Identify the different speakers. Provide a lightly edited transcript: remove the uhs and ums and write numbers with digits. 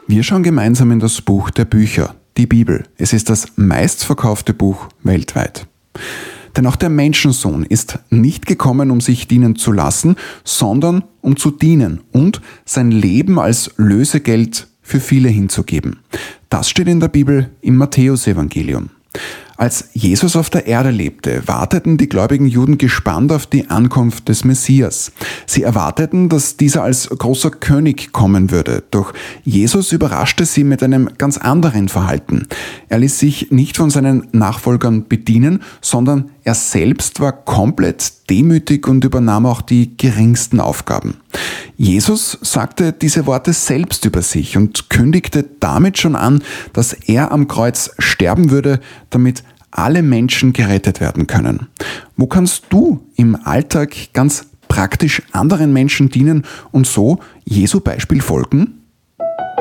Speaker 1: Wir schauen gemeinsam in das Buch der Bücher, die Bibel. Es ist das meistverkaufte Buch weltweit. Denn auch der Menschensohn ist nicht gekommen, um sich dienen zu lassen, sondern um zu dienen und sein Leben als Lösegeld für viele hinzugeben. Das steht in der Bibel im Matthäusevangelium. Als Jesus auf der Erde lebte, warteten die gläubigen Juden gespannt auf die Ankunft des Messias. Sie erwarteten, dass dieser als großer König kommen würde. Doch Jesus überraschte sie mit einem ganz anderen Verhalten. Er ließ sich nicht von seinen Nachfolgern bedienen, sondern er selbst war komplett demütig und übernahm auch die geringsten Aufgaben. Jesus sagte diese Worte selbst über sich und kündigte damit schon an, dass er am Kreuz sterben würde, damit alle Menschen gerettet werden können. Wo kannst du im Alltag ganz praktisch anderen Menschen dienen und so Jesu Beispiel folgen?